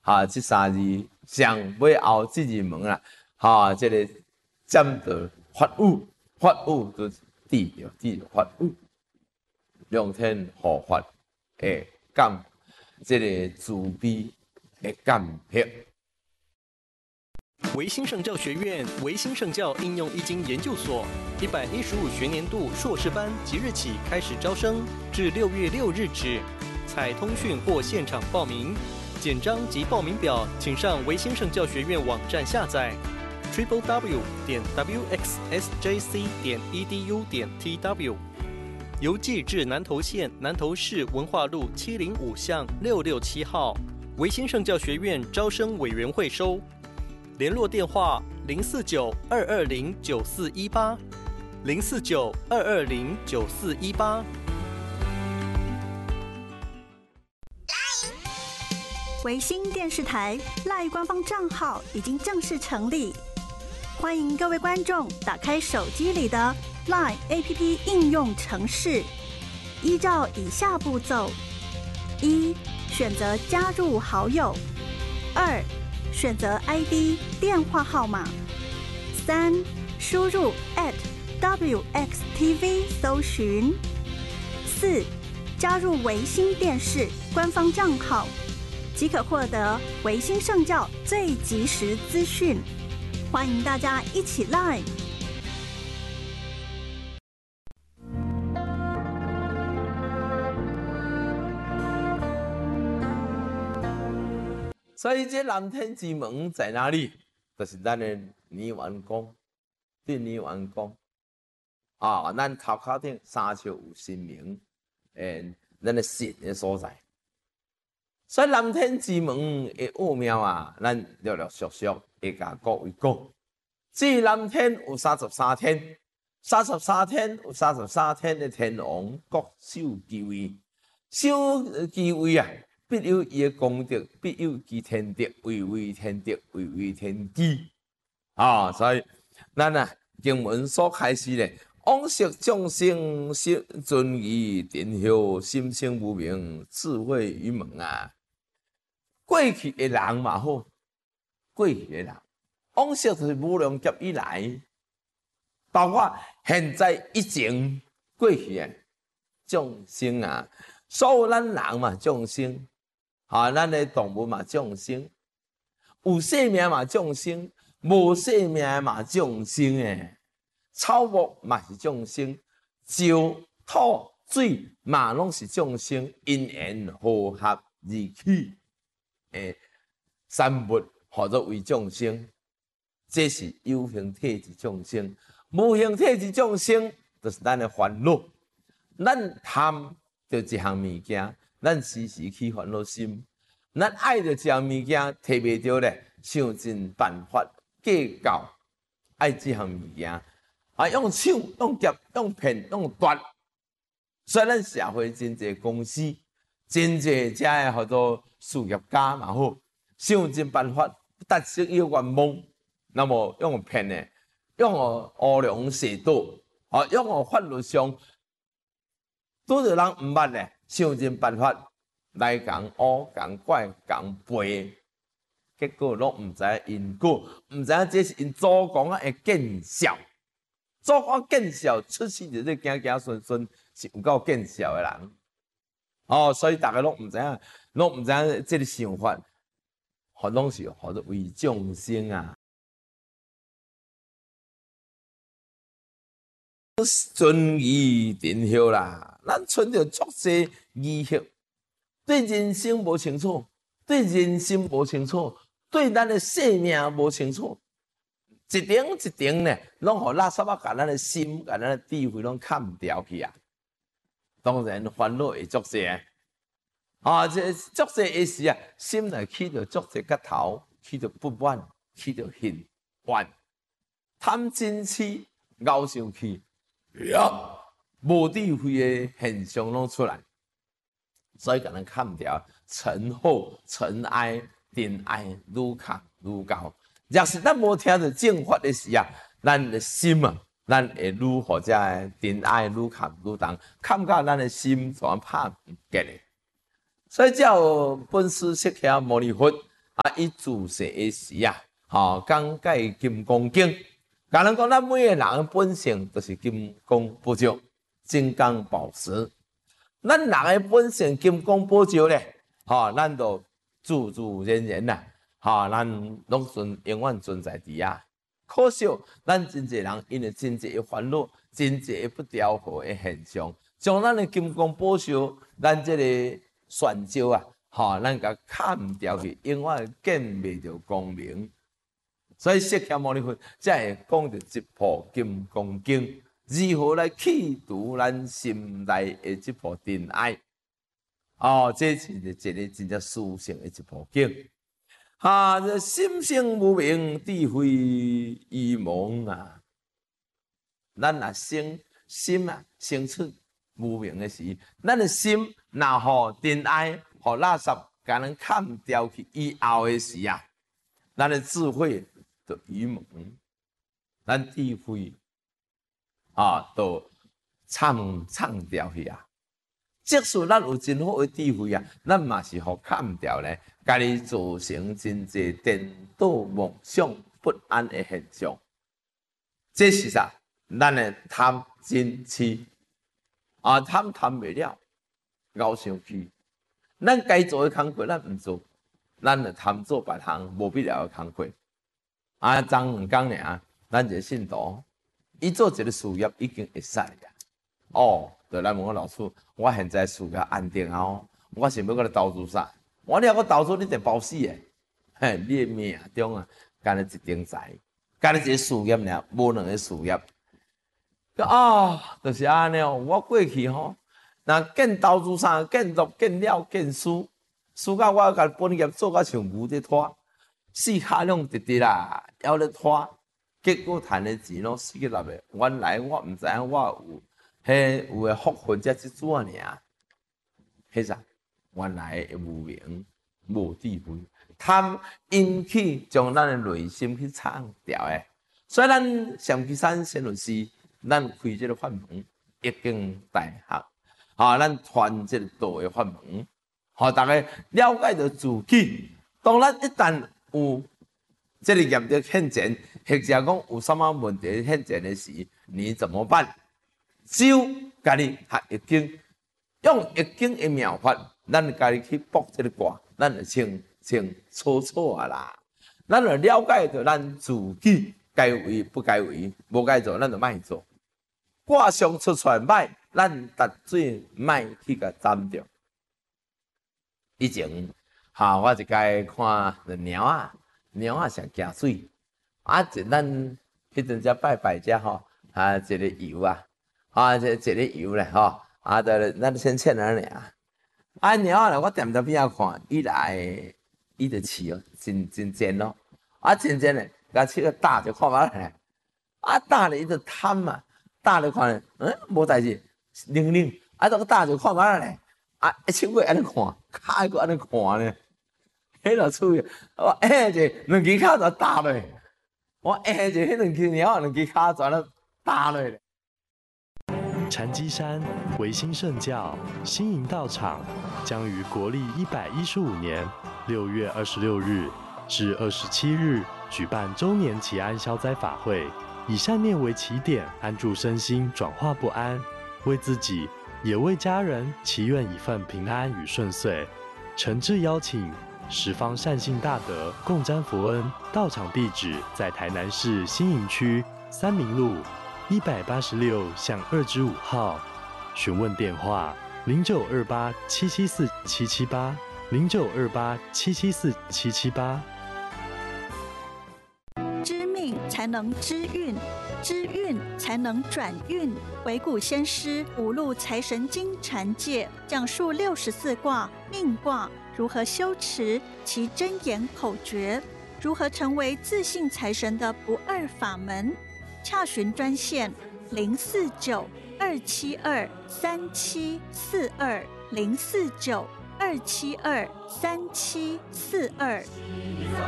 这三字上尾后这字门啦，这个占到法务，法务就是治疗法务，良天护法的感，这个慈悲的感谢。 维新圣教学院维新圣教应用易经研究所115学年度硕士班即日起开始招生，至6月6日止，采通讯或现场报名。简章及报名表，请上维新圣教学院网站下载 www.wxsjc.edu.tw。邮寄至南投县南投市文化路705巷667号，维新圣教学院招生委员会收。联络电话049-220-9418，049-220-9418。 维新电视台 LINE 官方账号已经正式成立，欢迎各位观众打开手机里的 LINE APP 应用程式，依照以下步骤：1. 选择加入好友；2. 选择 ID 电话号码；3. 输入 @WXTV 搜寻；4. 加入维新电视官方账号，即可获得维新圣教最及时资讯。欢迎大家一起来！ 所以这南天之门在哪里？就是咱的泥丸宫，对泥丸宫咱头壳顶三笑有神明，咱的神的所在。所以南天之门的奥妙咱陆陆续续会甲各位讲。至南天有33天，33天有33天的天王各守其位，守其位必有伊的功德，必有其天德，位位天德，位位天机。所以咱经文所开始咧，往昔众生心尊仪定休，心性无明，智慧于门过去的人嘛好，过去的人，往昔就是无量劫以来，包括现在以前过去的众生所有咱人嘛众生，咱的动物嘛众生，有生命嘛众生，无生命嘛众生草木嘛是众生，石土水嘛拢是众生，因缘和合而起。三物合作为众生，这是有形体质众生。无形体质众生，就是咱的烦恼。咱贪着一项物件，咱时时起烦恼心。咱爱着一项物件，摕袂着咧，想尽办法计较爱这项物件，用抢、用劫、用骗、用夺。所以咱社会真济公司，真济遮个叫做事业家嘛好，想尽办法达成伊个愿望，那么用骗的，用乌龙蛇道，用法律上拄着人毋捌咧，想尽办法来共乌、共怪、共背，结果拢毋知影因果，毋知影这是因祖公的见效。祖公见效出世就这行行顺顺，是毋够见效的人。所以大家拢毋知影，拢毋知影这个想法，拢是做为众生尊仪定休啦，咱存着足济仪式，对人生无清楚，对人心无清楚，对咱的生命无清楚，一点一点呢，拢互垃圾甲咱的心、甲咱的智慧拢砍掉去当然烦恼会足济这足济的时心内起着足济个头，起着不满，起着恨怨，贪嗔痴，敖生气，无智慧的现象拢出来，所以甲咱砍掉，尘好尘埃，尘埃愈砍愈高。若是咱无听着正法的时咱的心咱会愈或者尘埃愈砍愈重，砍到咱的心全拍不结的。所以才有本师释迦牟尼佛伊自世的时啊，讲解金刚经，甲人讲咱每个人的本性都是金刚不朽、金刚宝石。咱人的本性金刚不朽咧，咱就自自然然啦，咱拢永远存在伫啊。可惜咱真侪人因为真侪的烦恼、真侪的不调和的现象，将咱的金刚宝石，咱这个选招啊，咱甲砍唔掉去，永远见袂着光明。所以释迦牟尼佛才会讲着一部《金刚经》，如何来启除咱心内的这部真爱。这是一个真正殊胜的一部经。这心性无明，智慧愚蒙啊！咱若心啊生出无明的时，咱的心若互真爱、互垃圾，甲咱砍掉去以后的时啊，咱的智慧就愚蒙，咱智慧就唱掉去啊！即使咱有真好的智慧啊，咱嘛是互砍掉咧，家己造成真侪颠倒妄想不安的现象。这是啥？咱的贪嗔痴贪袂了，熬上去。咱该做的工课咱唔做，咱就贪做别项无必要的工课。昨2天尔，咱一个信徒，伊做一个事业已经会使啊。就来问我老师，我现在事业安定啊，我想要搁来投资啥？我你要搁投资，你得包死诶！你的命中啊，干了一丁财，干了一个事业尔，无两个事业。就是安尼哦。我过去若见投资啥，见入见了见输到我甲本业做甲像牛在拖，四下拢直直啦，还咧拖，结果赚的钱拢4个6个。原来我毋知影我有。有诶福分才即组尔，迄啥？原来的无明、无智慧，贪引起将咱的内心去唱掉诶。所以咱上基山先律师，咱开这个法门，易经大学，咱传这个道的法门，大家了解到自己。当咱一旦有这个业力现前，或者讲有什么问题现前的时，你怎么办？就家己学易经，用易经的妙法，咱家己去卜这个卦，咱就清楚啊啦。咱就了解到咱自己该为不该为，无该做，咱就莫做。卦象出来歹，咱绝对莫去甲沾着。以前我一摆看猫啊上惊水，就咱迄阵只拜只一个油啊。一个油咧咱先切那尔。猫咧，我踮在边仔看，伊就饲哦，真贱咯。真贱咧，甲切个打就看嘛咧。打咧伊就贪嘛，打咧看咧，无代志，冷，这个打就看嘛咧。手个安尼看，骹个安尼看咧，迄落趣个。我者两只骹就打落，我者迄两只猫两只骹就安尼打落咧。 禅机山维新圣教新营道场将于国历115年6月26日至27日举办周年祈安消灾法会，以善念为起点，安住身心，转化不安，为自己也为家人祈愿一份平安与顺遂。诚挚邀请十方善信大德共沾佛恩。道场地址在台南市新营区三民路186-2-5号，询问电话0928-774-778，0928-774-778。 知命才能知运，知运才能转运。惟古先师五路财神经禅戒讲述64卦命卦如何修持其真言口诀，如何成为自信财神的不二法门。洽询专线049-272-3742，049-272-3742。